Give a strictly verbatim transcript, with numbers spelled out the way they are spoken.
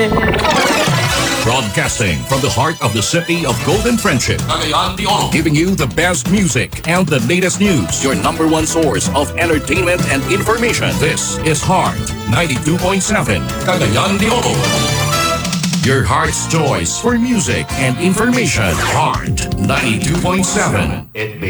Broadcasting from the heart of the city of Golden Friendship, Cagayan de Oro. giving you the best music and the latest news. Your number one source of entertainment and information. This is Heart ninety-two point seven, Cagayan de Oro. your heart's choice for music and information. Heart ninety-two point seven.